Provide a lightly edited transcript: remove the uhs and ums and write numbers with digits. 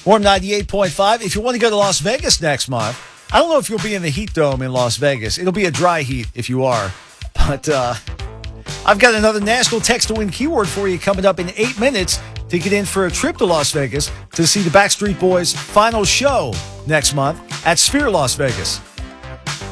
Warm 98.5. If you want to go to Las Vegas next month, I don't know if you'll be in the Heat Dome in Las Vegas. It'll be a dry heat if you are. But I've got another National Text to Win keyword for you coming up in 8 minutes to get in for a trip to Las Vegas to see the Backstreet Boys' final show next month at Sphere Las Vegas.